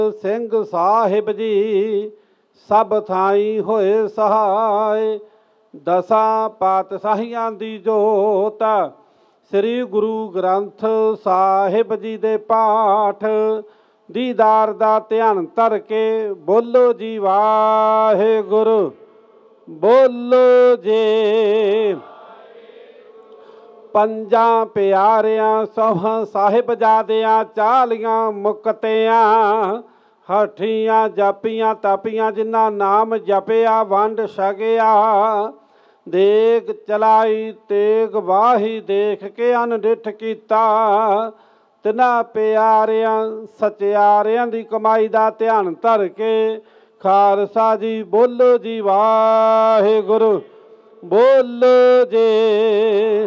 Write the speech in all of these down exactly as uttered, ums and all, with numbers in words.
ਸਿੰਘ ਸਾਹਿਬ ਜੀ ਸਭ ਥਾਈ ਹੋਏ ਸਹਾਏ। ਦਸਾਂ ਪਾਤਸ਼ਾਹੀਆਂ ਦੀ ਜੋਤ ਸ੍ਰੀ ਗੁਰੂ ਗ੍ਰੰਥ ਸਾਹਿਬ ਜੀ ਦੇ ਪਾਠ ਦੀਦਾਰ ਦਾ ਧਿਆਨ ਧਰ ਕੇ ਬੋਲੋ ਜੀ ਵਾਹਿਗੁਰੂ। ਬੋਲੋ ਜੇ ਪੰਜਾਂ ਪਿਆਰਿਆਂ ਸੋਹਾਂ ਸਾਹਿਬਜ਼ਾਦਿਆਂ ਚਾਲੀਆਂ ਮੁਕਤਿਆਂ ਹਠੀਆਂ ਜਾਪੀਆਂ ਤਾਪੀਆਂ ਜਿਨ੍ਹਾਂ ਨਾਮ ਜਪਿਆ ਵੰਡ ਛਕਿਆ। ਦੇਗ ਚਲਾਈ ਤੇਗ ਵਾਹੀ ਦੇਖ ਕੇ ਅਨਡਿੱਠ ਕੀਤਾ। ਤਿਨਾਂ ਪਿਆਰਿਆਂ ਸਚਿਆਰਿਆਂ ਦੀ ਕਮਾਈ ਦਾ ਧਿਆਨ ਧਰ ਕੇ ਖਾਲਸਾ ਜੀ ਬੋਲੋ ਜੀ ਵਾਹਿਗੁਰੂ। ਬੋਲੋ ਜੇ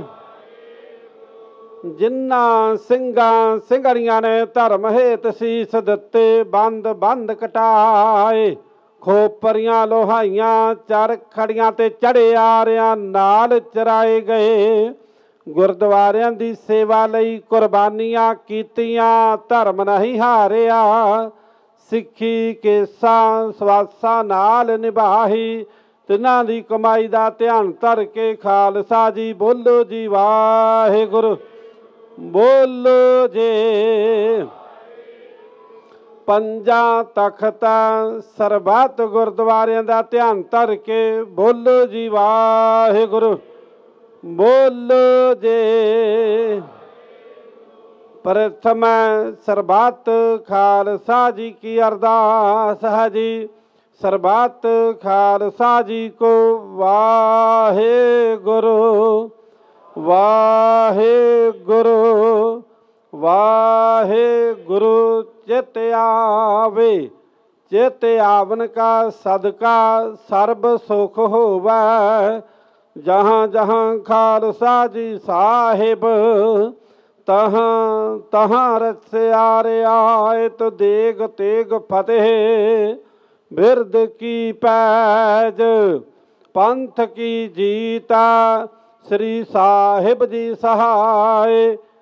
ਜਿਨ੍ਹਾਂ ਸਿੰਘਾਂ ਸਿੰਘਣੀਆਂ ਨੇ ਧਰਮ ਹੇਤ ਸੀਸ ਦਿੱਤੇ ਬੰਦ ਬੰਦ ਕਟਾਏ। ਖੋਪਰੀਆਂ ਲੋਹਾਈਆਂ ਚਰਖੜੀਆਂ ਤੇ ਚੜਿਆਰਿਆਂ ਨਾਲ ਚਰਾਏ ਗਏ। ਗੁਰਦੁਆਰਿਆਂ ਦੀ ਸੇਵਾ ਲਈ ਕੁਰਬਾਨੀਆਂ ਕੀਤੀਆਂ ਧਰਮ ਨਹੀਂ ਹਾਰਿਆ। ਸਿੱਖੀ ਕੇਸਾਂ ਸਵਾਸਾਂ ਨਾਲ ਨਿਭਾਈ ਤਿਨਾਂ ਦੀ ਕਮਾਈ ਦਾ ਧਿਆਨ ਧਰ ਕੇ ਖਾਲਸਾ ਜੀ ਬੋਲੋ ਜੀ ਵਾਹਿਗੁਰੂ। ਬੋਲੋ ਜੇ ਪੰਜਾਂ ਤਖਤਾਂ ਸਰਬੱਤ ਗੁਰਦੁਆਰਿਆਂ ਦਾ ਧਿਆਨ ਧਰ ਕੇ ਬੋਲੋ ਜੀ ਵਾਹਿਗੁਰੂ। ਬੋਲੋ ਜੇ ਪ੍ਰਥਮ ਸਰਬੱਤ ਖਾਲਸਾ ਜੀ ਕੀ ਅਰਦਾਸ ਹੈ ਜੀ। ਸਰਬੱਤ ਖਾਲਸਾ ਜੀ ਕੋ ਵਾਹਿਗੁਰੂ ਵਾਹਿਗੁਰੂ ਵਾਹਿਗੁਰੂ। ਚਿਤ ਆਵੇ ਚਿਤ ਆਵਨ ਕਾ ਸਦਕਾ ਸਰਬ ਸੁਖ ਹੋਵੈ। ਜਹਾਂ ਜਹਾਂ ਖਾਲਸਾ ਜੀ ਸਾਹਿਬ ਤਹਾਂ ਤਹਾਂ ਰਸਿਆ ਰਿਆਇਤ ਦੇਗ ਤੇਗ ਫਤਿਹ। ਬਿਰਦ ਕੀ ਪੈਜ ਪੰਥ ਕੀ ਜੀਤਾ ਸ੍ਰੀ ਸਾਹਿਬ ਜੀ ਸਹਾਏ।